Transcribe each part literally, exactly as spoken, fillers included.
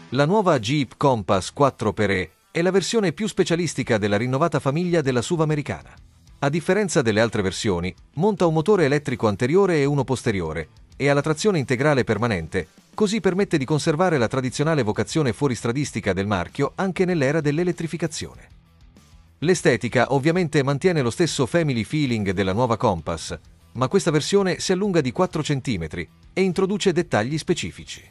La nuova Jeep Compass quattro per E è la versione più specialistica della rinnovata famiglia della S U V americana. A differenza delle altre versioni, monta un motore elettrico anteriore e uno posteriore e ha la trazione integrale permanente, così permette di conservare la tradizionale vocazione fuoristradistica del marchio anche nell'era dell'elettrificazione. L'estetica ovviamente mantiene lo stesso family feeling della nuova Compass, ma questa versione si allunga di quattro centimetri e introduce dettagli specifici.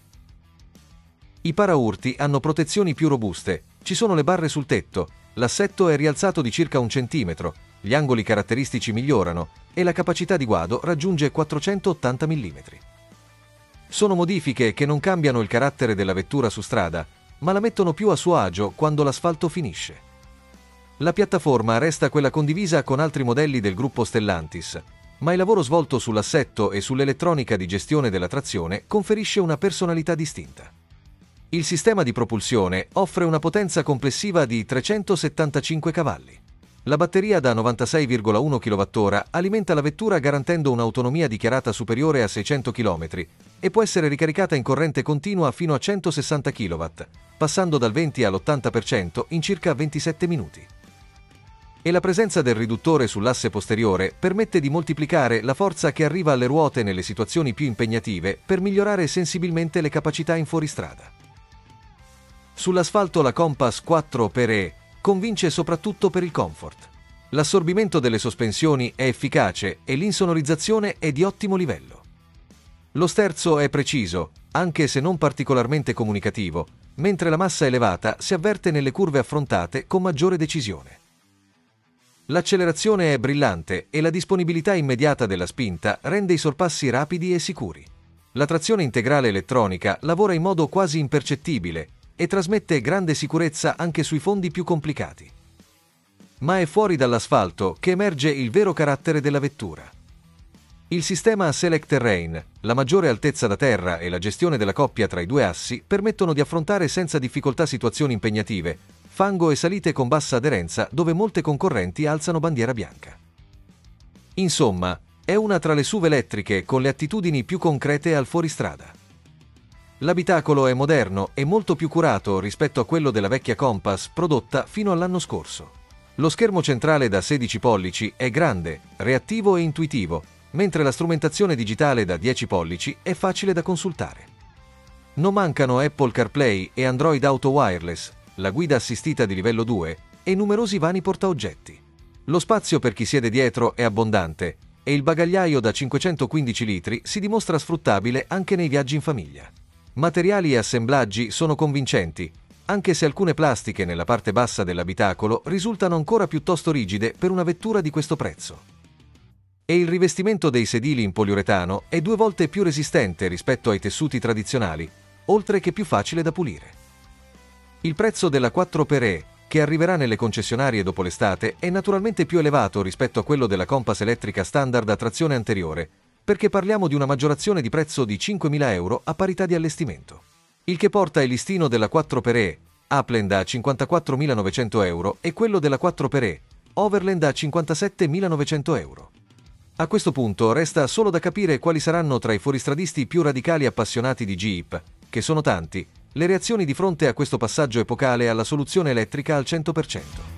I paraurti hanno protezioni più robuste, ci sono le barre sul tetto, l'assetto è rialzato di circa un centimetro, gli angoli caratteristici migliorano e la capacità di guado raggiunge quattrocentottanta millimetri. Sono modifiche che non cambiano il carattere della vettura su strada, ma la mettono più a suo agio quando l'asfalto finisce. La piattaforma resta quella condivisa con altri modelli del gruppo Stellantis, ma il lavoro svolto sull'assetto e sull'elettronica di gestione della trazione conferisce una personalità distinta. Il sistema di propulsione offre una potenza complessiva di trecentosettantacinque cavalli. La batteria da novantasei virgola uno chilowattora alimenta la vettura garantendo un'autonomia dichiarata superiore a seicento chilometri e può essere ricaricata in corrente continua fino a centosessanta chilowatt, passando dal venti all'ottanta per cento in circa ventisette minuti. E la presenza del riduttore sull'asse posteriore permette di moltiplicare la forza che arriva alle ruote nelle situazioni più impegnative per migliorare sensibilmente le capacità in fuoristrada. Sull'asfalto la Compass quattro per E convince soprattutto per il comfort. L'assorbimento delle sospensioni è efficace e l'insonorizzazione è di ottimo livello. Lo sterzo è preciso, anche se non particolarmente comunicativo, mentre la massa elevata si avverte nelle curve affrontate con maggiore decisione. L'accelerazione è brillante e la disponibilità immediata della spinta rende i sorpassi rapidi e sicuri. La trazione integrale elettronica lavora in modo quasi impercettibile e trasmette grande sicurezza anche sui fondi più complicati. Ma è fuori dall'asfalto che emerge il vero carattere della vettura. Il sistema Select Terrain, la maggiore altezza da terra e la gestione della coppia tra i due assi permettono di affrontare senza difficoltà situazioni impegnative, fango e salite con bassa aderenza dove molte concorrenti alzano bandiera bianca. Insomma, è una tra le S U V elettriche con le attitudini più concrete al fuoristrada. L'abitacolo è moderno e molto più curato rispetto a quello della vecchia Compass prodotta fino all'anno scorso. Lo schermo centrale da sedici pollici è grande, reattivo e intuitivo, mentre la strumentazione digitale da dieci pollici è facile da consultare. Non mancano Apple CarPlay e Android Auto Wireless, la guida assistita di livello due e numerosi vani portaoggetti. Lo spazio per chi siede dietro è abbondante e il bagagliaio da cinquecentoquindici litri si dimostra sfruttabile anche nei viaggi in famiglia. Materiali e assemblaggi sono convincenti, anche se alcune plastiche nella parte bassa dell'abitacolo risultano ancora piuttosto rigide per una vettura di questo prezzo. E il rivestimento dei sedili in poliuretano è due volte più resistente rispetto ai tessuti tradizionali, oltre che più facile da pulire. Il prezzo della quattro per E, che arriverà nelle concessionarie dopo l'estate, è naturalmente più elevato rispetto a quello della Compass elettrica standard a trazione anteriore, perché parliamo di una maggiorazione di prezzo di cinquemila euro a parità di allestimento. Il che porta il listino della quattro per E, Upland a cinquantaquattromilanovecento euro e quello della quattro per E, Overland a cinquantasettemilanovecento euro. A questo punto resta solo da capire quali saranno tra i fuoristradisti più radicali appassionati di Jeep, che sono tanti, le reazioni di fronte a questo passaggio epocale alla soluzione elettrica al cento per cento.